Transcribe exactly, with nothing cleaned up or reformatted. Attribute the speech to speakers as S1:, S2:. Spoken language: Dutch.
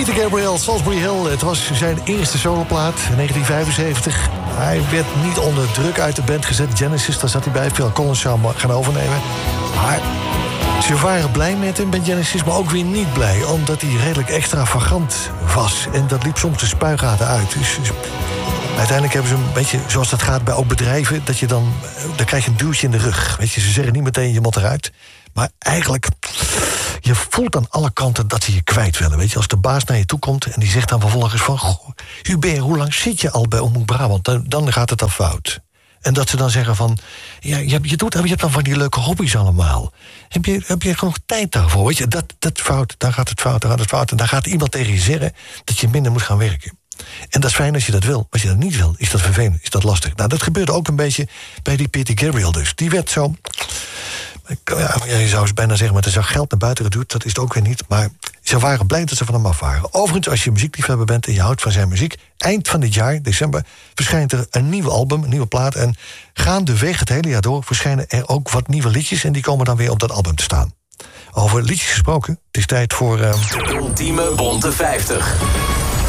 S1: Peter Gabriel, Salisbury Hill. Het was zijn eerste soloplaat in negentien vijfenzeventig. Hij werd niet onder druk uit de band gezet. Genesis, daar zat hij bij. Phil Collins zou hem gaan overnemen. Maar ze waren blij met hem bij Genesis, maar ook weer niet blij. Omdat hij redelijk extravagant was. En dat liep soms de spuigaten uit. Dus, dus uiteindelijk hebben ze een beetje, zoals dat gaat bij ook bedrijven, dat je dan, dan krijg je een duwtje in de rug. Weet je, ze zeggen niet meteen je moet eruit. Maar eigenlijk, je voelt aan alle kanten dat ze je kwijt willen. Weet je, als de baas naar je toe komt en die zegt dan vervolgens van, goh, Hubert, hoe lang zit je al bij Omroep Brabant? Dan, dan gaat het al fout. En dat ze dan zeggen van, ja, je, hebt, je, doet, je hebt dan van die leuke hobby's allemaal. Heb je, heb je genoeg tijd daarvoor? Weet je, dat, dat fout, dan gaat het fout, dan gaat het fout. En dan gaat iemand tegen je zeggen dat je minder moet gaan werken. En dat is fijn als je dat wil. Maar als je dat niet wil, is dat vervelend, is dat lastig. Nou, dat gebeurde ook een beetje bij die Peter Gabriel dus. Die werd zo, ja, je zou eens bijna zeggen, maar er zou geld naar buiten geduwd. Dat is het ook weer niet, maar ze waren blij dat ze van hem af waren. Overigens, als je muziekliefhebber bent en je houdt van zijn muziek, eind van dit jaar, december, verschijnt er een nieuw album, een nieuwe plaat. En gaandeweg het hele jaar door verschijnen er ook wat nieuwe liedjes. En die komen dan weer op dat album te staan. Over liedjes gesproken, het is tijd voor Uh...
S2: de ultieme Bonte vijftig.